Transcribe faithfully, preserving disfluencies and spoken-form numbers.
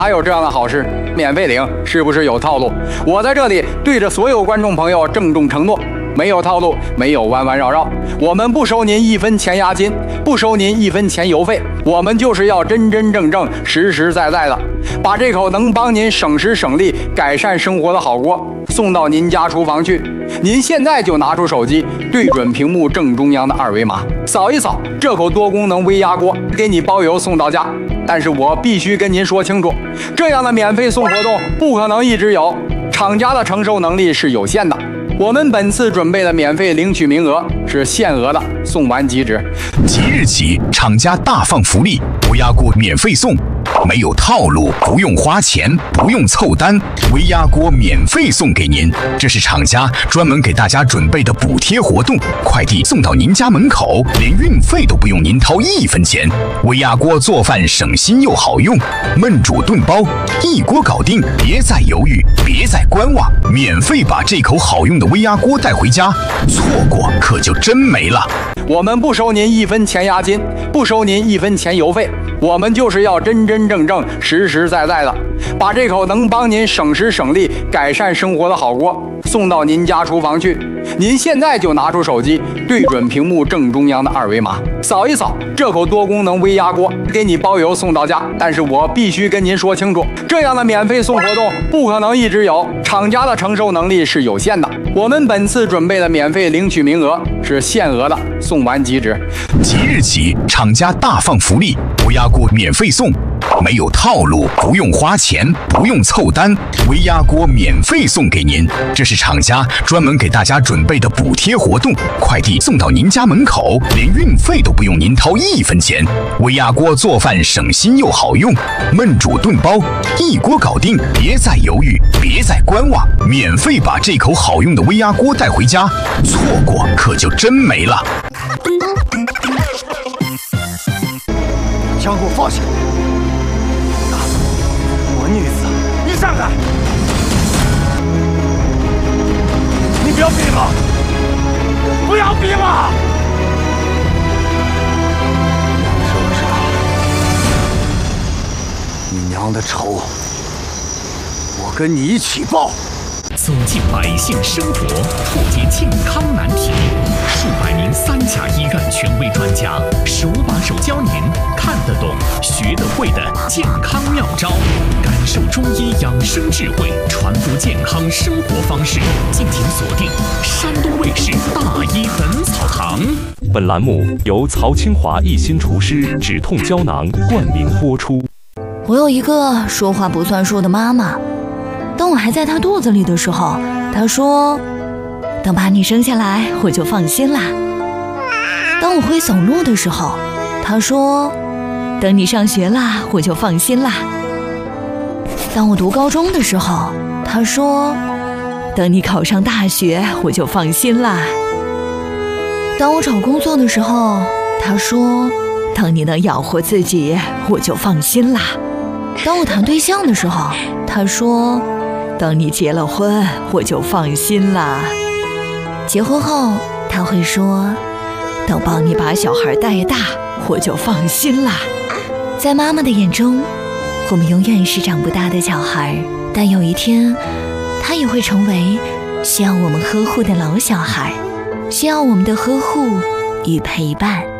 还有这样的好事，免费领，是不是有套路？我在这里对着所有观众朋友郑重承诺，没有套路，没有弯弯绕绕，我们不收您一分钱押金，不收您一分钱邮费，我们就是要真真正正、实实在在的，把这口能帮您省时省力、改善生活的好锅送到您家厨房去。您现在就拿出手机，对准屏幕正中央的二维码，扫一扫，这口多功能微压锅给你包邮送到家。但是我必须跟您说清楚，这样的免费送活动不可能一直有，厂家的承受能力是有限的。我们本次准备的免费领取名额是限额的，送完即止。 即日起，厂家大放福利，微压锅免费送，没有套路，不用花钱，不用凑单，微压锅免费送给您。这是厂家专门给大家准备的补贴活动，快递送到您家门口，连运费都不用您掏一分钱。微压锅做饭省心又好用，焖煮炖煲一锅搞定，别再犹豫，别再观望，免费把这口好用的微压锅带回家，错过可就真没了。 我们不收您一分钱押金，不收您一分钱邮费，我们就是要真真正正、实实在在的，把这口能帮您省时省力、改善生活的好锅送到您家厨房去。您现在就拿出手机，对准屏幕正中央的二维码，扫一扫，这口多功能微压锅给你包邮送到家。但是我必须跟您说清楚，这样的免费送活动不可能一直有，厂家的承受能力是有限的。我们本次准备的免费领取名额是限额的，送完即止。 即日起，厂家大放福利，微压锅免费送，没有套路，不用花钱，不用凑单，微压锅免费送给您。这是厂家专门给大家准备的补贴活动，快递送到您家门口，连运费都不用您掏一分钱。微压锅做饭省心又好用，焖煮炖煲一锅搞定，别再犹豫，别再观望，免费把这口好用的微压锅带回家，错过可就真没了。 枪给我放下！我女子，你闪开！你不要逼我！不要逼我！知不知道？你娘的仇，我跟你一起报！ 走进百姓生活，破解健康难题。数百名三甲医院权威专家手把手教您看得懂、学得会的健康妙招，感受中医养生智慧，传播健康生活方式。敬请锁定山东卫视大医本草堂。 本栏目由曹清华一心厨师止痛胶囊冠名播出。 我有一个说话不算数的妈妈。当我还在她肚子里的时候，她说：“等把你生下来，我就放心啦。”当我会走路的时候，她说：“等你上学啦，我就放心啦。”当我读高中的时候，她说：“等你考上大学，我就放心啦。”当我找工作的时候，她说：“等你能养活自己，我就放心啦。”当我谈对象的时候，她说：“等你结了婚，我就放心啦。”结婚后，他会说：“等帮你把小孩带大，我就放心啦。”在妈妈的眼中，我们永远是长不大的小孩，但有一天，他也会成为需要我们呵护的老小孩，需要我们的呵护与陪伴。